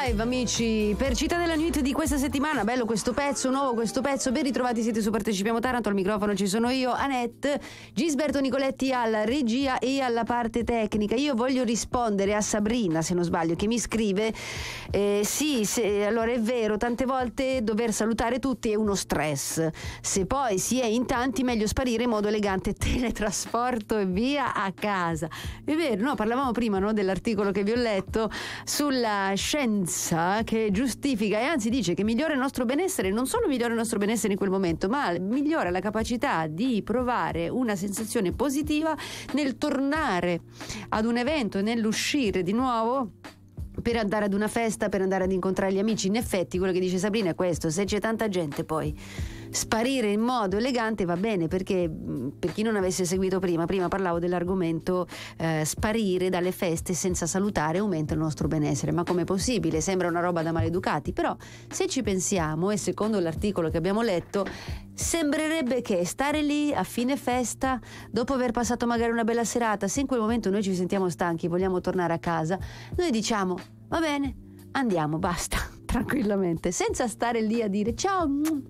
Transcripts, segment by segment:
Live, amici, per Cittadella Nuit di questa settimana. Bello questo pezzo, nuovo questo pezzo. Ben ritrovati, siete su Partecipiamo Taranto. Al microfono ci sono io, Annette, Gisberto Nicoletti alla regia e alla parte tecnica. Io voglio rispondere a Sabrina, se non sbaglio, che mi scrive allora è vero, tante volte dover salutare tutti è uno stress. Se poi si è in tanti, meglio sparire in modo elegante, teletrasporto e via a casa. È vero, no? Parlavamo prima, no, dell'articolo che vi ho letto sulla scienza che giustifica e anzi dice che migliora il nostro benessere. Non solo migliora il nostro benessere in quel momento, ma migliora la capacità di provare una sensazione positiva nel tornare ad un evento, nell'uscire di nuovo per andare ad una festa, per andare ad incontrare gli amici. In effetti quello che dice Sabrina è questo: se c'è tanta gente, poi sparire in modo elegante va bene, perché per chi non avesse seguito prima parlavo dell'argomento sparire dalle feste senza salutare aumenta il nostro benessere. Ma com'è possibile? Sembra una roba da maleducati, però se ci pensiamo, e secondo l'articolo che abbiamo letto, sembrerebbe che stare lì a fine festa, dopo aver passato magari una bella serata, se in quel momento noi ci sentiamo stanchi, vogliamo tornare a casa, noi diciamo va bene, andiamo, basta, tranquillamente, senza stare lì a dire ciao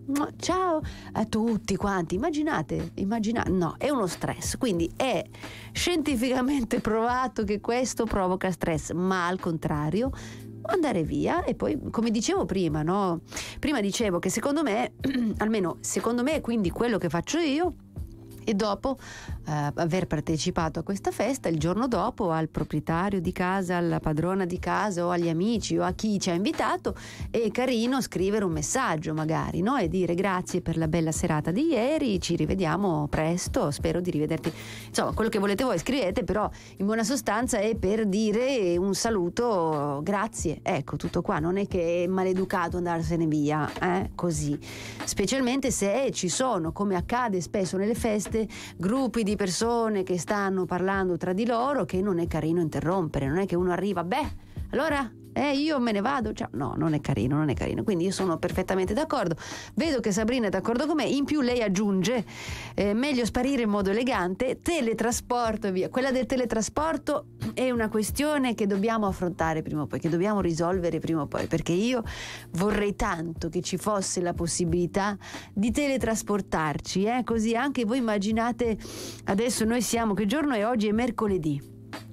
a tutti quanti. Immaginate, no, è uno stress. Quindi è scientificamente provato che questo provoca stress, ma al contrario andare via. E poi, come dicevo prima, no? Prima dicevo che secondo me, almeno secondo me, quindi quello che faccio io, e dopo aver partecipato a questa festa, il giorno dopo al proprietario di casa, alla padrona di casa o agli amici o a chi ci ha invitato, è carino scrivere un messaggio magari, no? E dire grazie per la bella serata di ieri, ci rivediamo presto, spero di rivederti. Insomma, quello che volete voi scrivete, però in buona sostanza è per dire un saluto, grazie, ecco, tutto qua. Non è che è maleducato andarsene via, così, specialmente se ci sono, come accade spesso nelle feste, gruppi di persone che stanno parlando tra di loro, che non è carino interrompere. Non è che uno arriva, allora io me ne vado, ciao. No, non è carino. Quindi io sono perfettamente d'accordo. Vedo che Sabrina è d'accordo con me. In più lei aggiunge meglio sparire in modo elegante, teletrasporto e via. Quella del teletrasporto è una questione che dobbiamo affrontare prima o poi, che dobbiamo risolvere prima o poi, perché io vorrei tanto che ci fosse la possibilità di teletrasportarci, così anche voi immaginate, adesso noi siamo, che giorno è oggi? È mercoledì.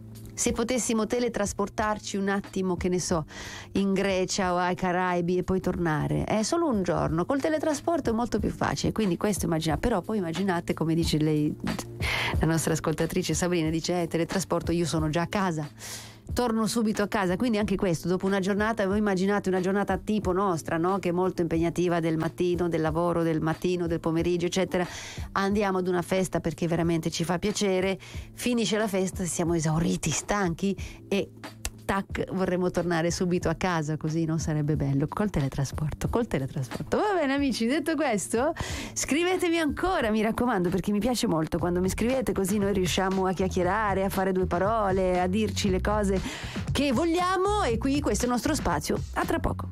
Se potessimo teletrasportarci un attimo, che ne so, in Grecia o ai Caraibi e poi tornare, è solo un giorno, col teletrasporto è molto più facile. Quindi questo immaginate, però poi immaginate, come dice lei, la nostra ascoltatrice Sabrina, dice teletrasporto, io sono già a casa, torno subito a casa. Quindi anche questo, dopo una giornata, voi immaginate una giornata tipo nostra, no? Che è molto impegnativa, del mattino, del lavoro del mattino, del pomeriggio, eccetera. Andiamo ad una festa perché veramente ci fa piacere, finisce la festa, siamo esauriti, stanchi e tac, vorremmo tornare subito a casa, così non sarebbe bello. Col teletrasporto. Va bene, amici, detto questo, scrivetemi ancora, mi raccomando, perché mi piace molto quando mi scrivete, così noi riusciamo a chiacchierare, a fare due parole, a dirci le cose che vogliamo. E qui questo è il nostro spazio. A tra poco.